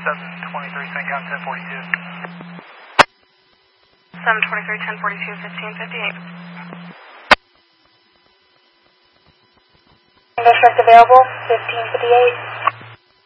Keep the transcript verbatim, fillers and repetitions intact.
seven twenty-three, CENTCOM ten forty-two. seven twenty-three, ten forty-two, fifteen fifty-eight. District available, fifteen fifty-eight.